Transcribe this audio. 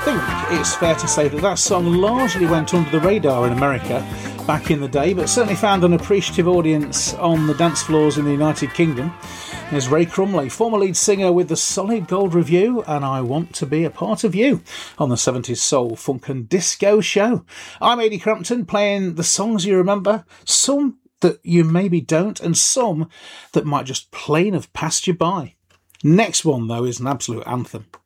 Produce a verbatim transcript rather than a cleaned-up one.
think it's fair to say that that song largely went under the radar in America back in the day, but certainly found an appreciative audience on the dance floors in the United Kingdom. There's Ray Crumley, former lead singer with the Solid Gold Review, and I Want to Be a Part of You on the seventies Soul, Funk and Disco Show. I'm Ady Crampton, playing the songs you remember, some that you maybe don't, and some that might just plain have passed you by. Next one, though, is an absolute anthem.